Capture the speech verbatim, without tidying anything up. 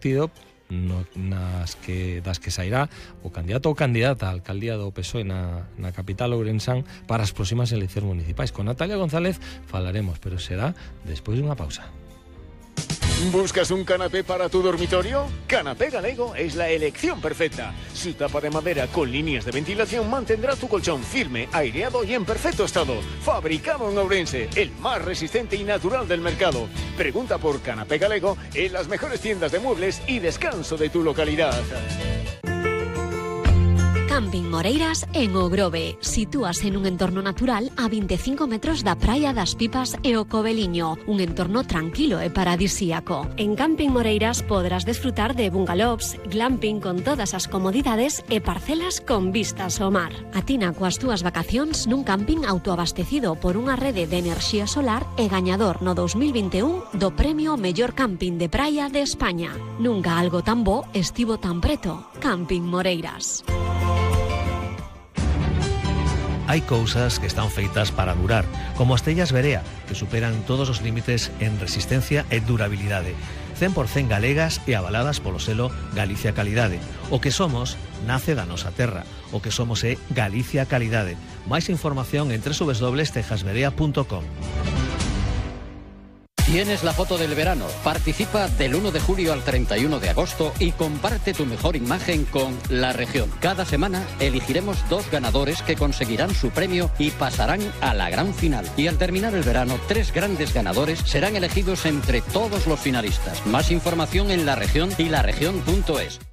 partido no, nas que, das que sairá o candidato ou candidata á alcaldía do P S O E na, na capital ourensán para as próximas eleccións municipais. Con Natalia González falaremos, pero será despois dunha pausa. ¿Buscas un canapé para tu dormitorio? Canapé Galego es la elección perfecta. Su tapa de madera con líneas de ventilación mantendrá tu colchón firme, aireado y en perfecto estado. Fabricado en Ourense, el más resistente y natural del mercado. Pregunta por Canapé Galego en las mejores tiendas de muebles y descanso de tu localidad. Camping Moreiras en O Grove. Sitúase en un entorno natural a veinticinco metros da Praia das Pipas e o Coveliño, un entorno tranquilo e paradisíaco. En Camping Moreiras podrás desfrutar de bungalows, glamping con todas as comodidades e parcelas con vistas ao mar. Atina coas túas vacacións nun camping autoabastecido por unha rede de enerxía solar e gañador no dos mil vinte e un do premio Mellor Camping de Praia de España. Nunca algo tan bo estivo tan preto. Camping Moreiras. Hai cousas que están feitas para durar, como as tellas Berea, que superan todos os límites en resistencia e durabilidade. cen por cen galegas e avaladas polo selo Galicia Calidade. O que somos nace da nosa terra. O que somos é Galicia Calidade. Máis información en doble u doble u doble u punto tejas berea punto com. Tienes la foto del verano. Participa del uno de julio al treinta y uno de agosto y comparte tu mejor imagen con La Región. Cada semana elegiremos dos ganadores que conseguirán su premio y pasarán a la gran final. Y al terminar el verano, tres grandes ganadores serán elegidos entre todos los finalistas. Más información en La Región y la región punto es.